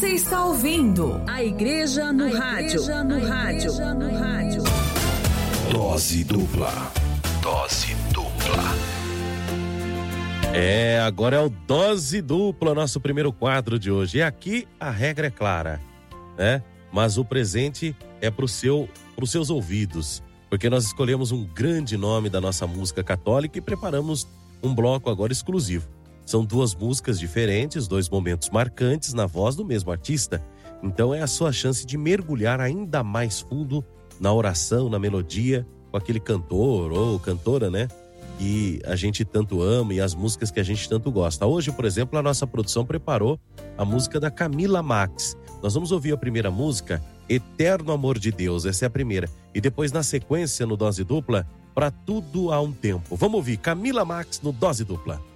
está ouvindo A Igreja no Rádio. Dose dupla. Dose dupla. Agora é o Dose Dupla, nosso primeiro quadro de hoje. E aqui a regra é clara, né? Mas o presente é pros seus ouvidos, porque nós escolhemos um grande nome da nossa música católica e preparamos um bloco agora exclusivo. São duas músicas diferentes, dois momentos marcantes na voz do mesmo artista. Então é a sua chance de mergulhar ainda mais fundo na oração, na melodia, com aquele cantor ou cantora, né? Que a gente tanto ama e as músicas que a gente tanto gosta. Hoje, por exemplo, a nossa produção preparou a música da Camila Max. Nós vamos ouvir a primeira música, Eterno Amor de Deus, essa é a primeira. E depois, na sequência, no Dose Dupla, Pra Tudo Há um Tempo. Vamos ouvir Camila Max no Dose Dupla.